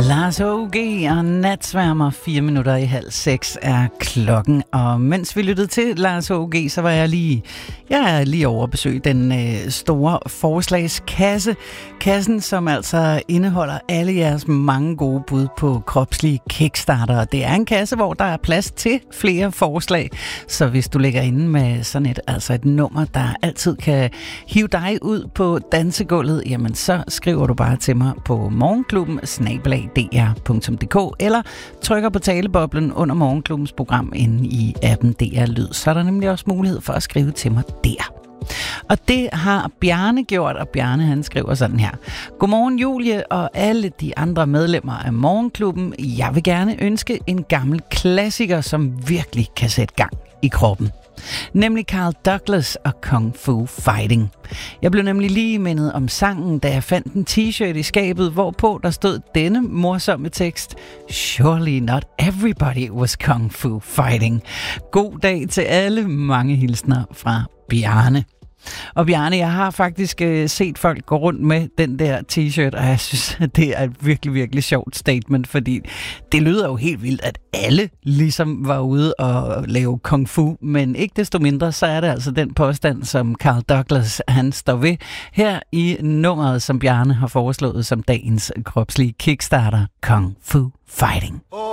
Lars H.G. og Natsværmer, 4 minutter i 5:30 er klokken. Og mens vi lyttede til Lars H.G., så var jeg er lige over at besøge den store forslagskasse. Kassen, som altså indeholder alle jeres mange gode bud på kropslige kickstarter. Det er en kasse, hvor der er plads til flere forslag. Så hvis du ligger inde med sådan et nummer, der altid kan hive dig ud på dansegulvet, jamen så skriver du bare til mig på morgenklubben@dr.dk eller trykker på taleboblen under Morgenklubbens program inde i appen DR Lyd. Så er der nemlig også mulighed for at skrive til mig der. Og det har Bjarne gjort, og Bjarne han skriver sådan her. Godmorgen Julie og alle de andre medlemmer af Morgenklubben. Jeg vil gerne ønske en gammel klassiker, som virkelig kan sætte gang i kroppen. Nemlig Carl Douglas og Kung Fu Fighting. Jeg blev nemlig lige mindet om sangen, da jeg fandt en t-shirt i skabet, hvorpå der stod denne morsomme tekst: Surely not everybody was Kung Fu Fighting. God dag til alle. Mange hilsner fra Bjarne. Og Bjarne, jeg har faktisk set folk gå rundt med den der t-shirt, og jeg synes, at det er et virkelig, virkelig sjovt statement, fordi det lyder jo helt vildt, at alle ligesom var ude og lave kung fu, men ikke desto mindre, så er det altså den påstand, som Carl Douglas han står ved her i nummeret, som Bjarne har foreslået som dagens kropslige kickstarter, Kung Fu Fighting.